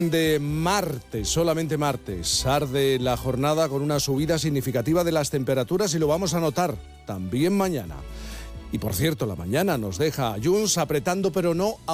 De martes, solamente martes, arde la jornada con una subida significativa de las temperaturas y lo vamos a notar también mañana. Y por cierto, la mañana nos deja a Junts apretando pero no